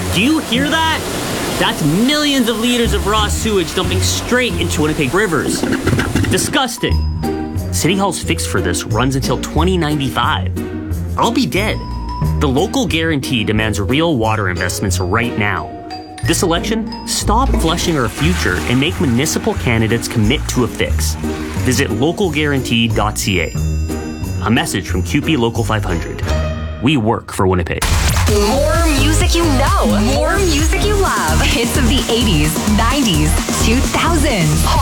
Do you hear that? That's millions of liters of raw sewage dumping straight into Winnipeg rivers. Disgusting. City Hall's fix for this runs until 2095. I'll be dead. The local guarantee demands real water investments right now. This election, stop flushing our future and make municipal candidates commit to a fix. Visit localguarantee.ca. A message from QP Local 500. We work for Winnipeg. More music you know, more music you love. Hits of the 80s, 90s, 2000s.